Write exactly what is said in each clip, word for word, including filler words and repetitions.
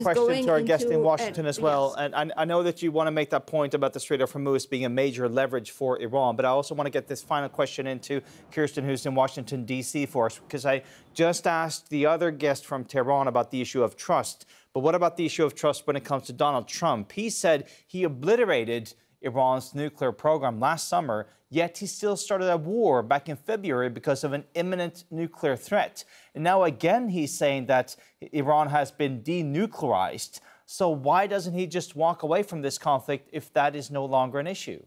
question to our guest in into, Washington uh, as well. yes. And I, I know that you want to make that point about the Strait of Hormuz being a major leverage for Iran, but I also want to get this final question into Kirsten, who's in Washington, D C for us, because I just asked the other guest from Tehran about the issue of trust. But what about the issue of trust when it comes to Donald Trump? He said he obliterated Iran's nuclear program last summer, yet he still started a war back in February because of an imminent nuclear threat. And now again, he's saying that Iran has been denuclearized. So why doesn't he just walk away from this conflict if that is no longer an issue?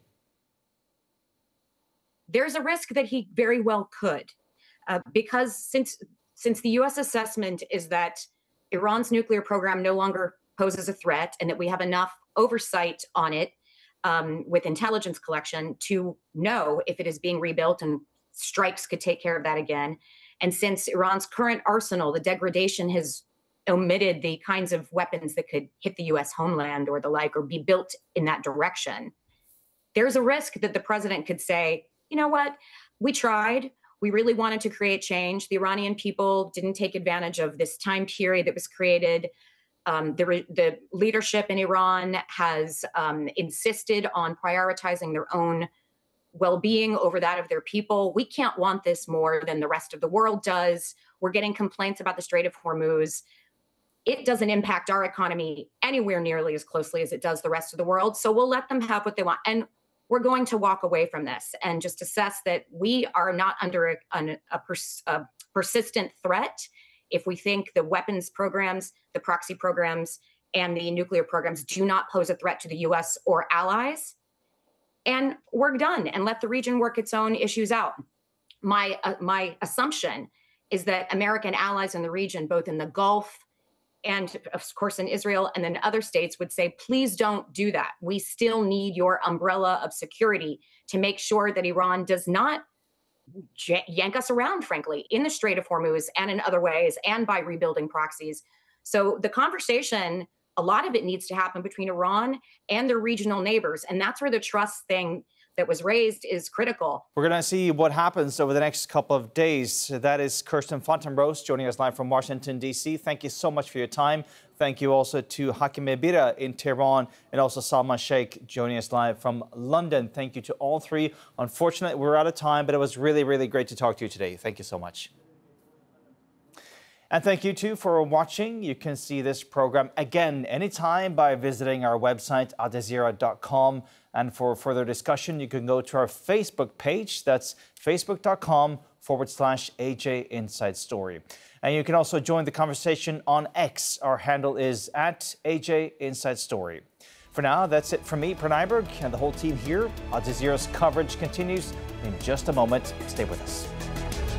There's a risk that he very well could, uh, because since since the U S assessment is that Iran's nuclear program no longer poses a threat and that we have enough oversight on it um, with intelligence collection to know if it is being rebuilt, and strikes could take care of that again. And since Iran's current arsenal, the degradation has omitted the kinds of weapons that could hit the U S homeland or the like, or be built in that direction, there's a risk that the president could say, you know what, we tried. We really wanted to create change. The Iranian people didn't take advantage of this time period that was created. Um, the, the leadership in Iran has um, insisted on prioritizing their own well-being over that of their people. We can't want this more than the rest of the world does. We're getting complaints about the Strait of Hormuz. It doesn't impact our economy anywhere nearly as closely as it does the rest of the world. So we'll let them have what they want. And we're going to walk away from this and just assess that we are not under a, a, a, pers a persistent threat if we think the weapons programs, the proxy programs, and the nuclear programs do not pose a threat to the U S or allies. And we're done, and let the region work its own issues out. My, uh, my assumption is that American allies in the region, both in the Gulf and of course in Israel and then other states, would say, please don't do that. We still need your umbrella of security to make sure that Iran does not yank us around, frankly, in the Strait of Hormuz and in other ways, and by rebuilding proxies. So the conversation, a lot of it needs to happen between Iran and their regional neighbors. And that's where the trust thing that was raised is critical. We're going to see what happens over the next couple of days. That is Kirsten Fontenbrose joining us live from Washington, D C. Thank you so much for your time. Thank you also to Hakim Ebira in Tehran, and also Salman Sheikh joining us live from London. Thank you to all three. Unfortunately, we're out of time, but it was really, really great to talk to you today. Thank you so much. And thank you, too, for watching. You can see this program again anytime by visiting our website, al jazeera dot com. And for further discussion, you can go to our Facebook page. That's facebook.com forward slash AJ Inside Story. And you can also join the conversation on X. Our handle is at A J Inside Story. For now, that's it from me, Pranay Berg, and the whole team here. Al Jazeera's coverage continues in just a moment. Stay with us.